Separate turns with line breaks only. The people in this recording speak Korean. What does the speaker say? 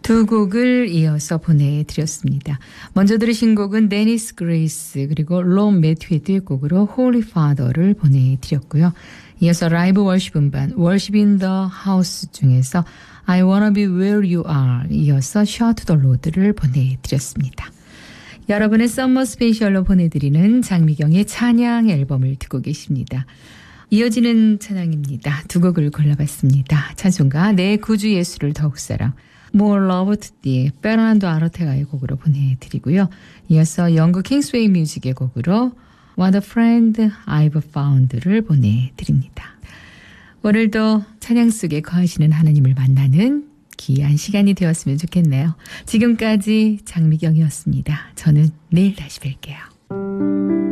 두 곡을 이어서 보내드렸습니다. 먼저 들으신 곡은 데니스 그레이스 그리고 롬 매튜의 곡으로 Holy Father를 보내드렸고요. 이어서 라이브 월십 음반 Worship in the House 중에서 I Wanna Be Where You Are 이어서 Shout to the Lord를 보내드렸습니다. 여러분의 썸머 스페셜로 보내드리는 장미경의 찬양 앨범을 듣고 계십니다. 이어지는 찬양입니다. 두 곡을 골라봤습니다. 찬송가 내 구주 예수를 더욱 사랑 More Love Today 페르난도 아르테가의 곡으로 보내드리고요. 이어서 영국 킹스웨이 뮤직의 곡으로 What a Friend I've Found를 보내드립니다. 오늘도 찬양 속에 거하시는 하나님을 만나는 귀한 시간이 되었으면 좋겠네요. 지금까지 장미경이었습니다. 저는 내일 다시 뵐게요.